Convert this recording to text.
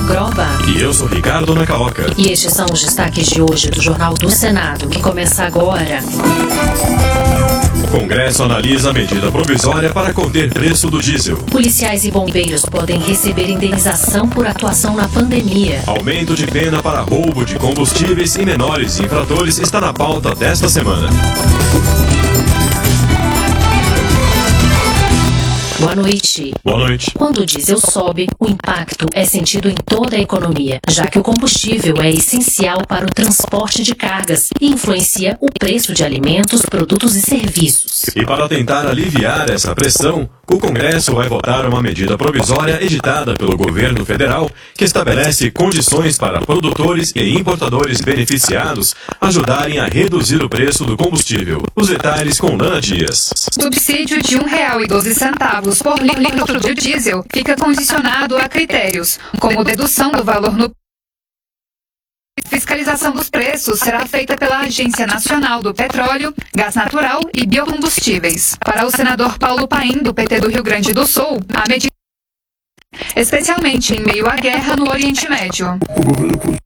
Groba. E eu sou Ricardo Nacaoca. E estes são os destaques de hoje do Jornal do Senado, que começa agora. O Congresso analisa a medida provisória para conter preço do diesel. Policiais e bombeiros podem receber indenização por atuação na pandemia. Aumento de pena para roubo de combustíveis e menores infratores está na pauta desta semana. Boa noite. Boa noite. Quando o diesel sobe, o impacto é sentido em toda a economia, já que o combustível é essencial para o transporte de cargas e influencia o preço de alimentos, produtos e serviços. E para tentar aliviar essa pressão, o Congresso vai votar uma medida provisória editada pelo governo federal que estabelece condições para produtores e importadores beneficiados ajudarem a reduzir o preço do combustível. Os detalhes com Lana Dias. Subsídio de R$ 1,12 por litro de diesel fica condicionado a critérios, como dedução do valor no fiscalização dos preços será feita pela Agência Nacional do Petróleo, Gás Natural e Biocombustíveis. Para o senador Paulo Paim, do PT do Rio Grande do Sul, a medida, especialmente em meio à guerra no Oriente Médio. O governo